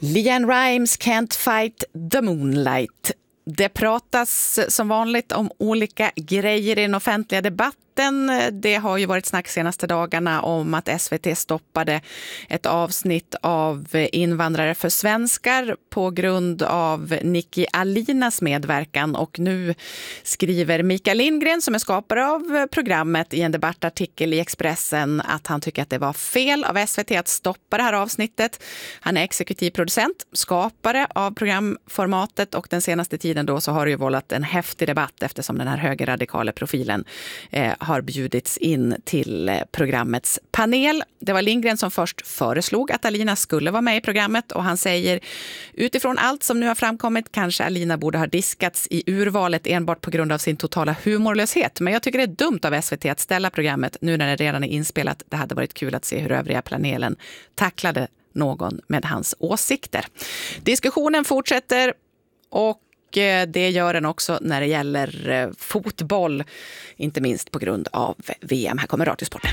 LeAnn Rimes Can't Fight the Moonlight. Det pratas som vanligt om olika grejer i den offentliga debatten. Det har ju varit snack senaste dagarna om att SVT stoppade ett avsnitt av Invandrare för svenskar på grund av Nicky Alinas medverkan. Och nu skriver Mikael Lindgren, som är skapare av programmet, i en debattartikel i Expressen att han tycker att det var fel av SVT att stoppa det här avsnittet. Han är exekutiv producent, skapare av programformatet, och den senaste tiden då så har det ju vållat en häftig debatt eftersom den här högerradikala profilen har bjudits in till programmets panel. Det var Lindgren som först föreslog att Alina skulle vara med i programmet, och han säger utifrån allt som nu har framkommit kanske Alina borde ha diskats i urvalet enbart på grund av sin totala humorlöshet. Men jag tycker det är dumt av SVT att ställa programmet nu när det redan är inspelat. Det hade varit kul att se hur övriga panelen tacklade någon med hans åsikter. Diskussionen fortsätter, och det gör den också när det gäller fotboll, inte minst på grund av VM. Här kommer Radiosporten.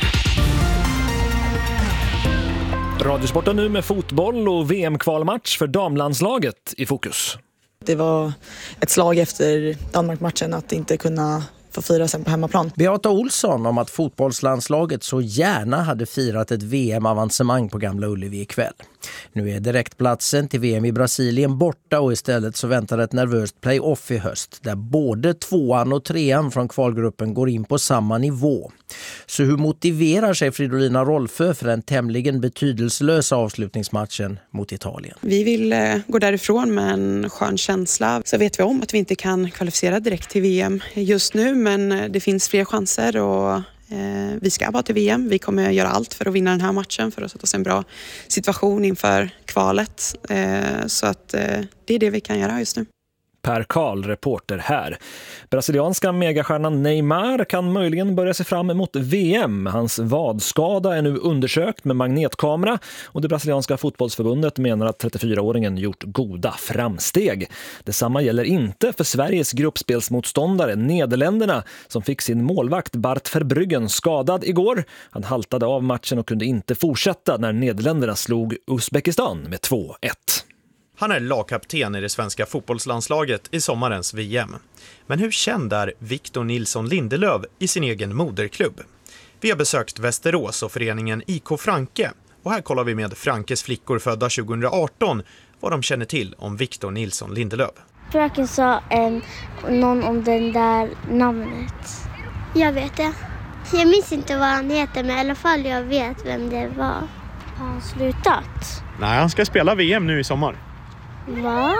Radiosporten nu med fotboll och VM-kvalmatch för damlandslaget i fokus. Det var ett slag efter Danmark-matchen att inte kunna få fira sen på hemmaplan. Beata Olsson om att fotbollslandslaget så gärna hade firat ett VM-avancemang på Gamla Ullevi ikväll. Nu är direktplatsen till VM i Brasilien borta, och istället så väntar ett nervöst play-off i höst där både 2:an och 3:an från kvalgruppen går in på samma nivå. Så hur motiverar sig Fridolina Rolfö för den tämligen betydelselösa avslutningsmatchen mot Italien? Vi vill gå därifrån med en skön känsla. Så vet vi om att vi inte kan kvalificera direkt till VM just nu, men det finns fler chanser och vi ska bara till VM. Vi kommer göra allt för att vinna den här matchen, för att sätta oss i en bra situation inför kvalet. Så att det är det vi kan göra just nu. Per Karl, reporter här. Brasilianska megastjärnan Neymar kan möjligen börja sig fram emot VM. Hans vadskada är nu undersökt med magnetkamera, och det brasilianska fotbollsförbundet menar att 34-åringen gjort goda framsteg. Detsamma gäller inte för Sveriges gruppspelsmotståndare Nederländerna, som fick sin målvakt Bart Verbruggen skadad igår. Han haltade av matchen och kunde inte fortsätta när Nederländerna slog Uzbekistan med 2-1. Han är lagkapten i det svenska fotbollslandslaget i sommarens VM. Men hur känd är Victor Nilsson Lindelöf i sin egen moderklubb? Vi har besökt Västerås och föreningen IK Franke. Och här kollar vi med Frankes flickor födda 2018 vad de känner till om Victor Nilsson Lindelöf. Fröken sa någon om den där namnet. Jag vet det. Jag minns inte vad han heter, men i alla fall jag vet vem det var. Har han slutat? Nej, han ska spela VM nu i sommar. Va?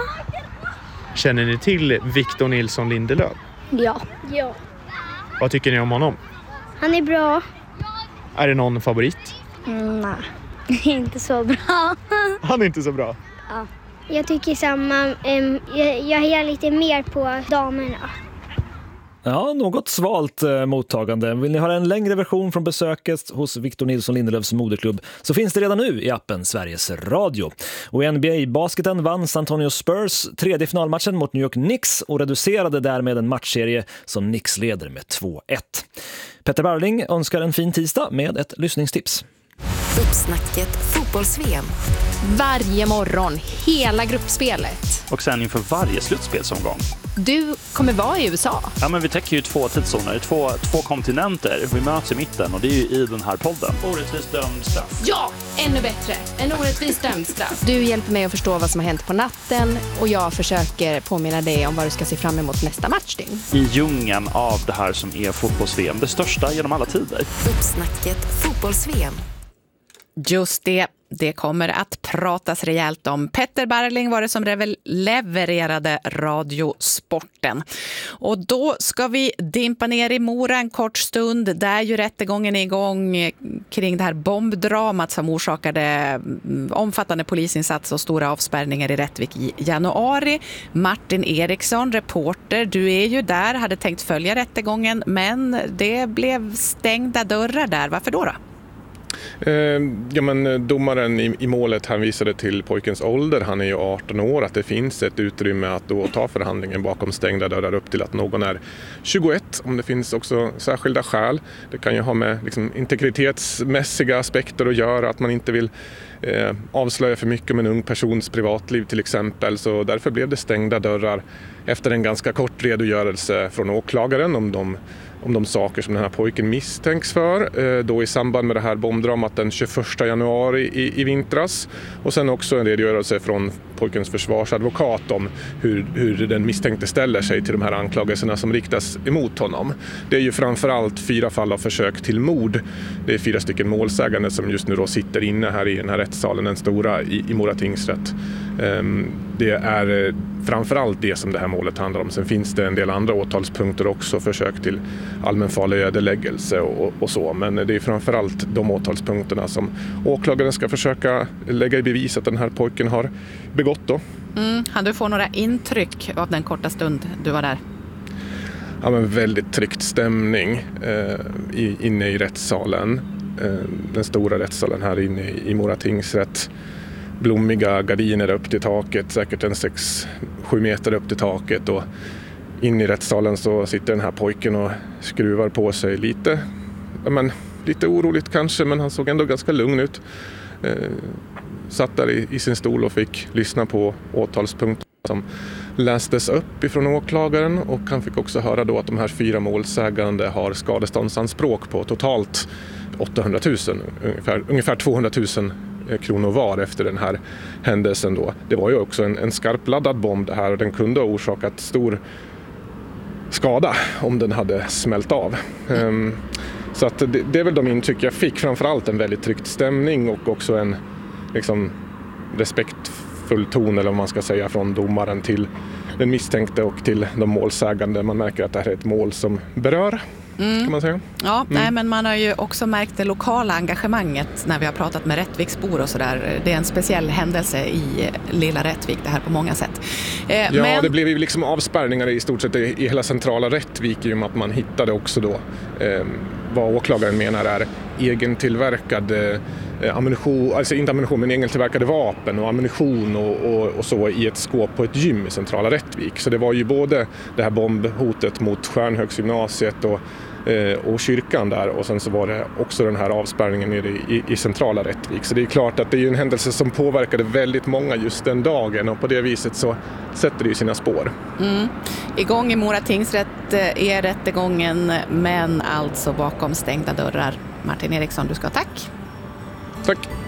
Känner ni till Victor Nilsson Lindelöf? Ja. Vad tycker ni om honom? Han är bra. Är det någon favorit? Nej, inte så bra. Han är inte så bra. Ja. Jag tycker samma. Jag är lite mer på damerna. Ja, något svalt mottagande. Vill ni höra en längre version från besöket hos Victor Nilsson Lindelöfs moderklubb, så finns det redan nu i appen Sveriges Radio. Och i NBA-basketen vann San Antonio Spurs tredje finalmatchen mot New York Knicks och reducerade därmed en matchserie som Knicks leder med 2-1. Petter Barling önskar en fin tisdag med ett lyssningstips. Uppsnacket fotbolls-VM. Varje morgon, hela gruppspelet. Och sen inför varje slutspelsomgång. Du kommer vara i USA. Ja, men vi täcker ju 2 tidszoner, två kontinenter. Vi möts i mitten, och det är ju i den här podden. Orättvist dömd straff. Ja, ännu bättre. En orättvist dömd straff. Du hjälper mig att förstå vad som har hänt på natten, och jag försöker påminna dig om vad du ska se fram emot nästa matchdygn. I djungeln av det här som är fotbolls-VM, det största genom alla tider. Uppsnacket fotbolls-VM. Just det kommer att pratas rejält om. Petter Barling var det som levererade Radiosporten. Och då ska vi dimpa ner i Mora en kort stund. Där ju rättegången är igång kring det här bombdramat som orsakade omfattande polisinsats och stora avspärrningar i Rättvik i januari. Martin Eriksson, reporter, du är ju där, hade tänkt följa rättegången, men det blev stängda dörrar där. Varför då? Ja, men domaren i målet hänvisade till pojkens ålder. Han är ju 18 år, att det finns ett utrymme att då ta förhandlingen bakom stängda dörrar upp till att någon är 21, om det finns också särskilda skäl. Det kan ju ha med liksom integritetsmässiga aspekter att göra, att man inte vill avslöja för mycket om en ung persons privatliv till exempel. Så därför blev det stängda dörrar efter en ganska kort redogörelse från åklagaren om de saker som den här pojken misstänks för då i samband med det här bombdramat den 21 januari i vintras. Och sen också en redogörelse från pojkens försvarsadvokat om hur den misstänkte ställer sig till de här anklagelserna som riktas emot honom. Det är ju framförallt 4 fall av försök till mord. Det är 4 stycken målsägande som just nu då sitter inne här i den här rättssalen, den stora i Mora tingsrätt. Det är framförallt det som det här målet handlar om. Sen finns det en del andra åtalspunkter också, försök till allmänfarlig ödeläggelse och så. Men det är framförallt de åtalspunkterna som åklagaren ska försöka lägga i bevis att den här pojken har begått då. Hann du få några intryck av den korta stund du var där? Ja, men väldigt tryckt stämning inne i rättssalen. Den stora rättssalen här inne i Mora tingsrätt. Blommiga gardiner upp till taket, säkert en 6-7 meter upp till taket, och in i rättssalen så sitter den här pojken och skruvar på sig lite oroligt kanske, men han såg ändå ganska lugn ut. Satt där i sin stol och fick lyssna på åtalspunkter som lästes upp ifrån åklagaren, och han fick också höra då att de här 4 målsägande har skadeståndsanspråk på totalt 800 000, ungefär 200 000 kronor var efter den här händelsen då. Det var ju också en skarpladdad bomb det här, och den kunde ha orsakat stor skada om den hade smält av. Så att det är väl de intryck jag fick, framförallt en väldigt tryckt stämning och också en liksom respektfull ton, eller vad man ska säga, från domaren till den misstänkte och till de målsägande. Man märker att det här är ett mål som berör. Kan man säga. Ja, nej, men man har ju också märkt det lokala engagemanget när vi har pratat med Rättviksbor och sådär. Det är en speciell händelse i lilla Rättvik det här på många sätt. Men det blev ju liksom avspärrningar i stort sett i hela centrala Rättvik, i och med att man hittade också då vad åklagaren menar är egentillverkad ammunition, alltså inte ammunition men egentillverkade vapen och ammunition och så i ett skåp på ett gym i centrala Rättvik. Så det var ju både det här bombhotet mot Stjärnhögsgymnasiet och kyrkan där, och sen så var det också den här avspärrningen nere i centrala Rättvik. Så det är klart att det är ju en händelse som påverkade väldigt många just den dagen, och på det viset så sätter det ju sina spår. Igång i Mora tingsrätt är rättegången, men alltså bakom stängda dörrar. Martin Eriksson, du ska ha tack. Tack.